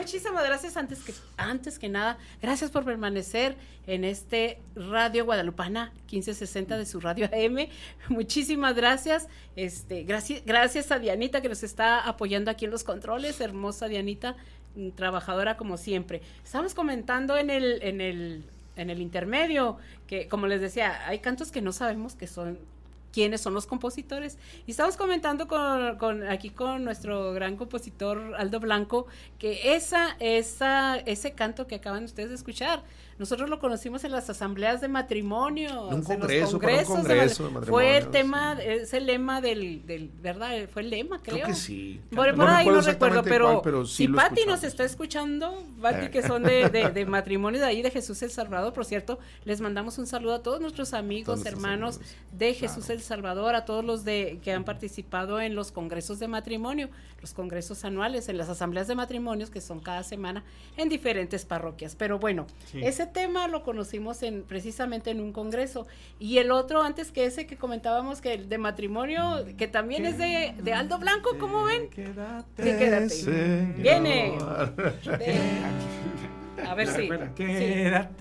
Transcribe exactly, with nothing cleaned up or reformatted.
muchísimas gracias antes que, antes que nada, gracias por permanecer en este Radio Guadalupana quince sesenta de su radio A M. Muchísimas gracias. Este, gracias, gracias a Dianita que nos está apoyando aquí en los controles, hermosa Dianita, trabajadora como siempre. Estamos comentando en el, en el, en el intermedio que, como les decía, hay cantos que no sabemos que son quiénes son los compositores, y estamos comentando con, con aquí con nuestro gran compositor Aldo Blanco que esa, esa, ese canto que acaban ustedes de escuchar, nosotros lo conocimos en las asambleas de matrimonio, un congreso, en los congresos, un congreso de, de matrimonio, fue el tema, sí. Es el lema del, del, ¿verdad? Fue el lema, creo. Creo que sí. Por, no por ahí no recuerdo, pero, cuál, pero sí si lo Pati escuchamos. nos está escuchando, Pati, que son de, de, de matrimonio de ahí de Jesús el Salvador, por cierto, les mandamos un saludo a todos nuestros amigos, Todos hermanos amigos. de Jesús Claro. el Salvador, a todos los de que han participado en los congresos de matrimonio, los congresos anuales, en las asambleas de matrimonios que son cada semana en diferentes parroquias. Pero bueno, Sí. ese tema lo conocimos en, precisamente en un congreso, y el otro antes que ese que comentábamos, que el de matrimonio, que también es de, de Aldo Blanco, ¿cómo ven? Quédate. Sí, quédate. Señor. Viene. De- a ver si. Recuerda, sí. Quédate.